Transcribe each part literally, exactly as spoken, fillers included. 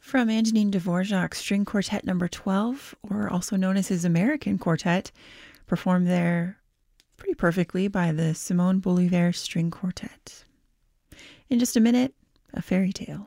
From Antonin Dvorak's String Quartet Number twelve, or also known as his American Quartet, performed there pretty perfectly by the Simone Bolivar String Quartet. In just a minute, a fairy tale.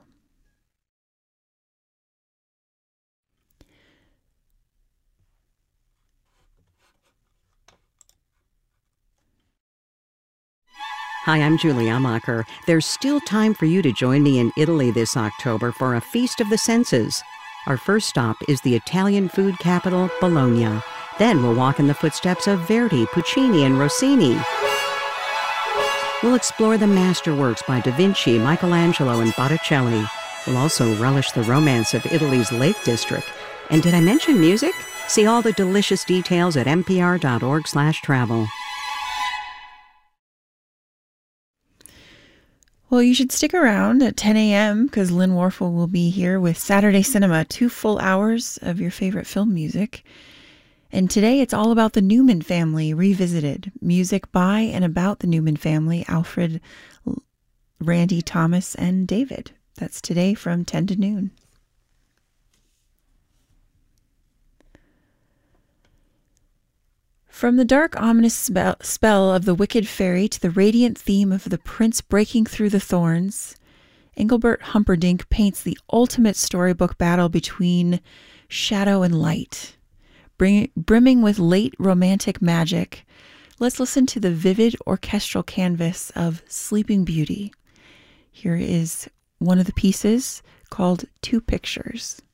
Hi, I'm Julie Amacher. There's still time for you to join me in Italy this October for a Feast of the Senses. Our first stop is the Italian food capital, Bologna. Then we'll walk in the footsteps of Verdi, Puccini, and Rossini. We'll explore the masterworks by Da Vinci, Michelangelo, and Botticelli. We'll also relish the romance of Italy's Lake District. And did I mention music? See all the delicious details at n p r dot org slash travel. Well, you should stick around at ten a.m. because Lynn Warfel will be here with Saturday Cinema, two full hours of your favorite film music. And today it's all about the Newman family revisited. Music by and about the Newman family, Alfred, Randy, Thomas, and David. That's today from ten to noon. From the dark, ominous spell, spell of the wicked fairy to the radiant theme of the prince breaking through the thorns, Engelbert Humperdinck paints the ultimate storybook battle between shadow and light. Bring, brimming with late romantic magic, let's listen to the vivid orchestral canvas of Sleeping Beauty. Here is one of the pieces called Two Pictures.